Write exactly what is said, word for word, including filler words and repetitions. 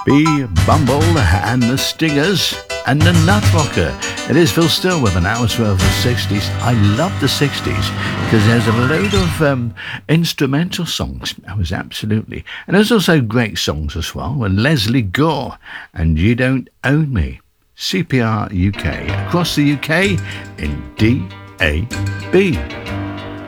B. Bumble and the Stingers and the Nutrocker. It is Phil Still with an hour's worth of sixties. I love the sixties because there's a load of um, instrumental songs. That was absolutely. And there's also great songs as well with Leslie Gore and You Don't Own Me. C P R U K, across the U K in D A B.